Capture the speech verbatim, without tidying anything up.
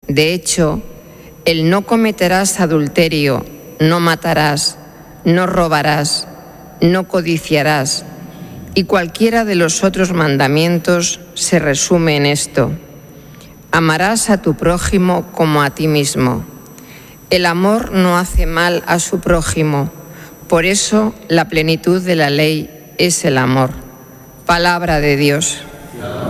De hecho, el no cometerás adulterio, no matarás, no robarás, no codiciarás, y cualquiera de los otros mandamientos se resume en esto: amarás a tu prójimo como a ti mismo. El amor no hace mal a su prójimo, por eso la plenitud de la ley es el amor. Palabra de Dios.